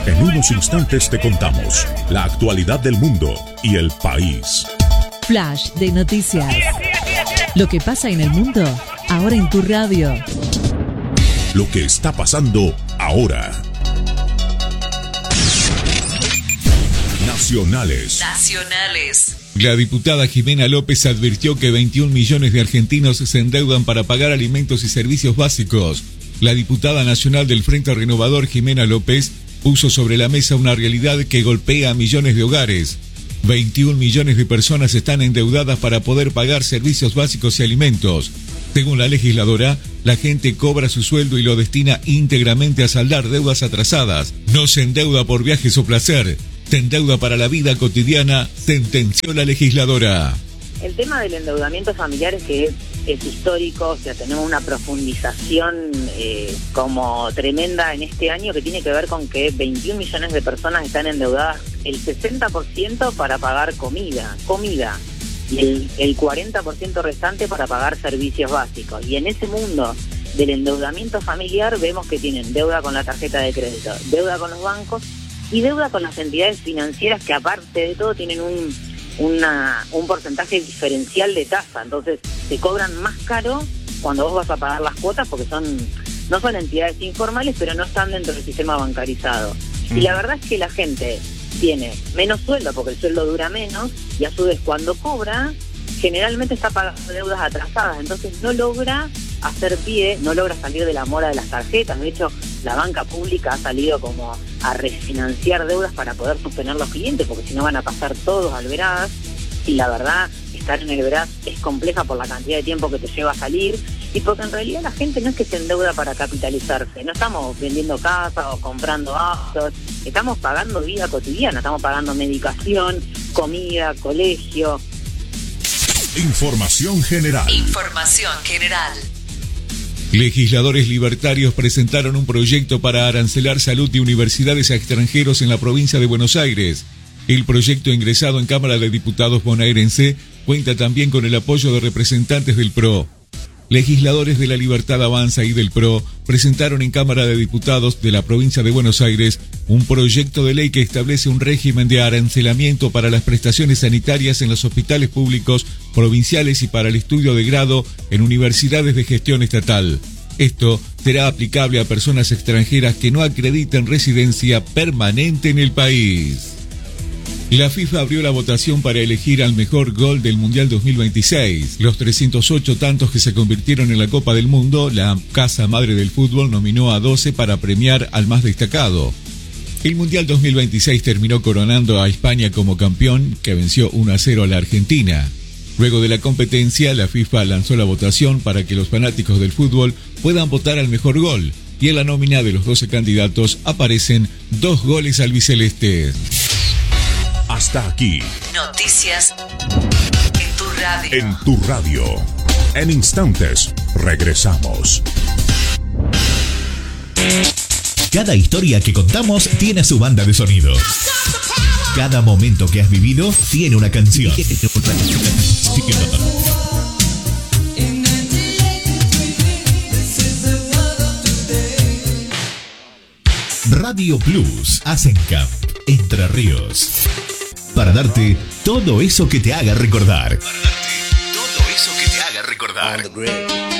En unos instantes te contamos la actualidad del mundo y el país. Flash de noticias. Lo que pasa en el mundo, ahora en tu radio. Lo que está pasando ahora. Nacionales. La diputada Jimena López advirtió que 21 millones de argentinos se endeudan para pagar alimentos y servicios básicos. La diputada nacional del Frente Renovador, Jimena López, puso sobre la mesa una realidad que golpea a millones de hogares. 21 millones de personas están endeudadas para poder pagar servicios básicos y alimentos. Según la legisladora, la gente cobra su sueldo y lo destina íntegramente a saldar deudas atrasadas. No se endeuda por viajes o placer, se endeuda para la vida cotidiana, sentenció la legisladora. El tema del endeudamiento familiar es que es histórico, o sea, tenemos una profundización como tremenda en este año que tiene que ver con que 21 millones de personas están endeudadas, el 60% para pagar comida, y el 40% restante para pagar servicios básicos. Y en ese mundo del endeudamiento familiar vemos que tienen deuda con la tarjeta de crédito, deuda con los bancos y deuda con las entidades financieras que aparte de todo tienen un porcentaje diferencial de tasa, entonces te cobran más caro cuando vos vas a pagar las cuotas porque no son entidades informales, pero no están dentro del sistema bancarizado. Y la verdad es que la gente tiene menos sueldo porque el sueldo dura menos y a su vez cuando cobra generalmente está pagando deudas atrasadas, entonces no logra hacer pie, no logra salir de la mora de las tarjetas. De hecho, la banca pública ha salido como a refinanciar deudas para poder sostener los clientes, porque si no van a pasar todos al veraz, y la verdad, estar en el veraz es compleja por la cantidad de tiempo que te lleva a salir, y porque en realidad la gente no es que se endeuda para capitalizarse, no estamos vendiendo casas o comprando autos, estamos pagando vida cotidiana, estamos pagando medicación, comida, colegio. Información general. Legisladores libertarios presentaron un proyecto para arancelar salud de universidades a extranjeros en la provincia de Buenos Aires. El proyecto ingresado en Cámara de Diputados bonaerense cuenta también con el apoyo de representantes del PRO. Legisladores de La Libertad Avanza y del PRO presentaron en Cámara de Diputados de la provincia de Buenos Aires un proyecto de ley que establece un régimen de arancelamiento para las prestaciones sanitarias en los hospitales públicos provinciales y para el estudio de grado en universidades de gestión estatal. Esto será aplicable a personas extranjeras que no acrediten residencia permanente en el país. La FIFA abrió la votación para elegir al mejor gol del Mundial 2026. Los 308 tantos que se convirtieron en la Copa del Mundo, la casa madre del fútbol nominó a 12 para premiar al más destacado. El Mundial 2026 terminó coronando a España como campeón, que venció 1-0 a la Argentina. Luego de la competencia, la FIFA lanzó la votación para que los fanáticos del fútbol puedan votar al mejor gol, y en la nómina de los 12 candidatos aparecen 2 goles albicelestes. Hasta aquí. Noticias en tu radio. En tu radio. En instantes, regresamos. Cada historia que contamos tiene su banda de sonido. Cada momento que has vivido tiene una canción. Radio Plus, Asencamp, Entre Ríos. Para darte todo eso que te haga recordar.